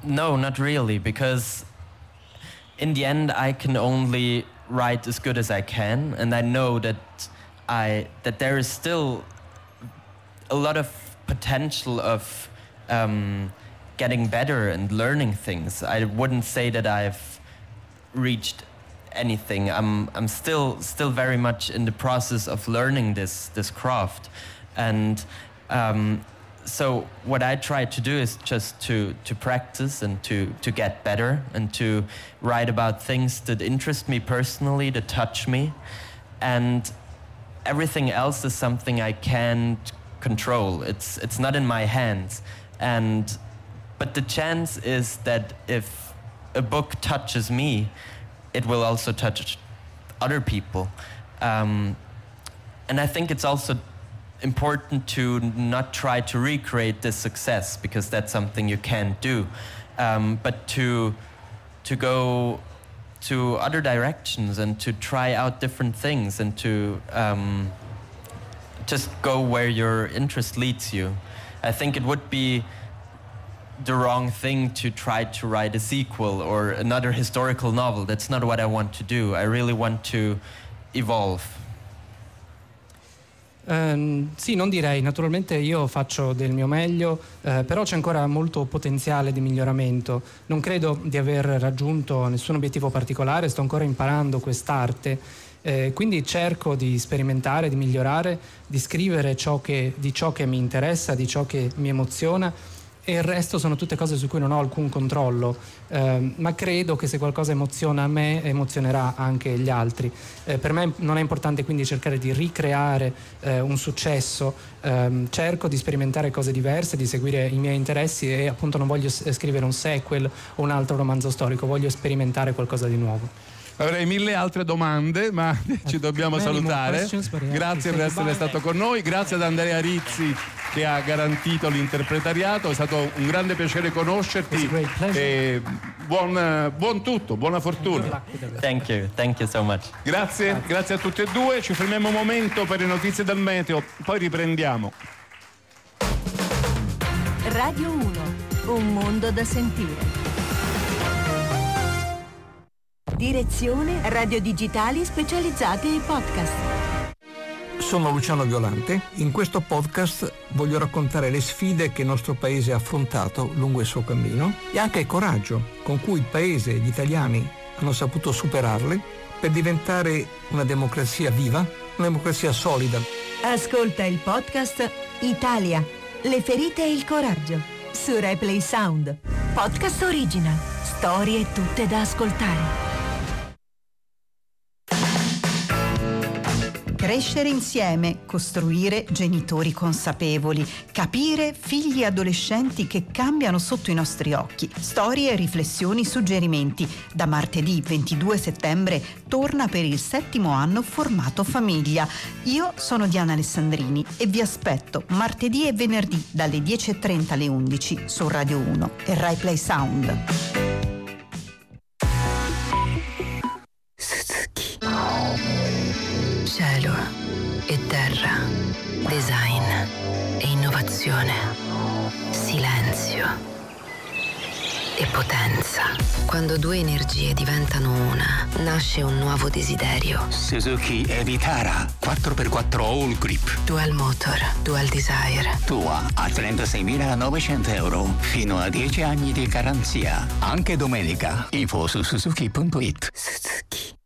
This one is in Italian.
No, not really, because in the end I can only write as good as I can, and I know that there is still a lot of potential of getting better and learning things. I wouldn't say that I've reached anything. I'm still very much in the process of learning this craft, and so what I try to do is just to practice and to get better and to write about things that interest me personally, that touch me, and everything else is something I can't control. It's not in my hands, but the chance is that if a book touches me, it will also touch other people, and I think it's also important to not try to recreate this success, because that's something you can't do, but to go to other directions and to try out different things and to just go where your interest leads you. I think it would be the wrong thing to try to write a sequel or another historical novel. That's not what I want to do. I really want to evolve. Sì, non direi, naturalmente io faccio del mio meglio, però c'è ancora molto potenziale di miglioramento. Non credo di aver raggiunto nessun obiettivo particolare, sto ancora imparando quest'arte, quindi cerco di sperimentare, di migliorare, di scrivere di ciò che mi interessa, di ciò che mi emoziona, e il resto sono tutte cose su cui non ho alcun controllo, ma credo che se qualcosa emoziona a me, emozionerà anche gli altri. Per me non è importante quindi cercare di ricreare un successo, cerco di sperimentare cose diverse, di seguire i miei interessi, e appunto non voglio scrivere un sequel o un altro romanzo storico, voglio sperimentare qualcosa di nuovo. Avrei mille altre domande, ma ci dobbiamo salutare. Grazie per essere stato con noi, grazie ad Andrea Rizzi che ha garantito l'interpretariato, è stato un grande piacere conoscerti e buon tutto, buona fortuna. Thank you so much. Grazie a tutti e due, ci fermiamo un momento per le notizie del meteo, poi riprendiamo. Radio 1, un mondo da sentire. Direzione Radio Digitali Specializzate e Podcast. Sono Luciano Violante. In questo podcast voglio raccontare le sfide che il nostro paese ha affrontato lungo il suo cammino e anche il coraggio con cui il paese e gli italiani hanno saputo superarle per diventare una democrazia viva, una democrazia solida. Ascolta il podcast Italia, le ferite e il coraggio su Replay Sound. Podcast original. Storie tutte da ascoltare. Crescere insieme, costruire genitori consapevoli, capire figli e adolescenti che cambiano sotto i nostri occhi. Storie, riflessioni, suggerimenti. Da martedì 22 settembre torna per il 7° anno Formato Famiglia. Io sono Diana Alessandrini e vi aspetto martedì e venerdì dalle 10:30 alle 11 su Radio 1 e Rai Play Sound. Cielo e terra, design e innovazione, silenzio e potenza. Quando due energie diventano una, nasce un nuovo desiderio. Suzuki Evitara 4x4 All Grip. Dual Motor, Dual Desire. Tua a 36.900 euro, fino a 10 anni di garanzia. Anche domenica. Info su suzuki.it. Suzuki.